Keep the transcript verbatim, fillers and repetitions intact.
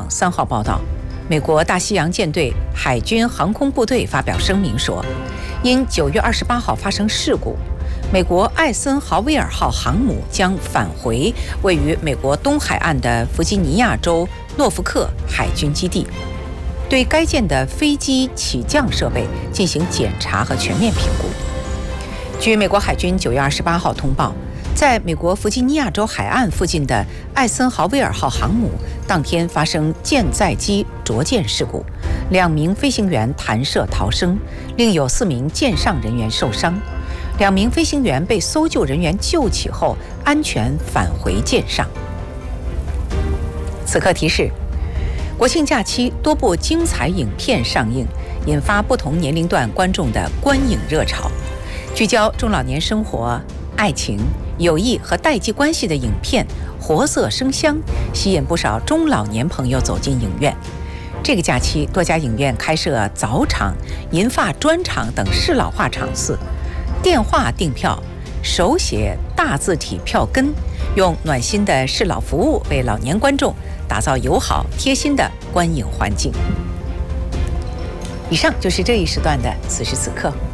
网三号报道，美国大西洋舰队海军航空部队发表声明说，因九月二十八号发生事故，美国艾森豪威尔号航母将返回位于美国东海岸的弗吉尼亚州诺福克海军基地，对该舰的飞机起降设备进行检查和全面评估。据美国海军九月二十八号通报，在美国弗吉尼亚州海岸附近的艾森豪威尔号航母当天发生舰载机着舰事故，两名飞行员弹射逃生，另有四名舰上人员受伤。两名飞行员被搜救人员救起后安全返回舰上。此刻提示：国庆假期多部精彩影片上映，引发不同年龄段观众的观影热潮。聚焦中老年生活、爱情、友谊和代际关系的影片活色生香，吸引不少中老年朋友走进影院。这个假期，多家影院开设早场、银发专场等适老化场次，电话订票，手写大字体票根，用暖心的适老服务为老年观众打造友好贴心的观影环境。以上就是这一时段的此时此刻。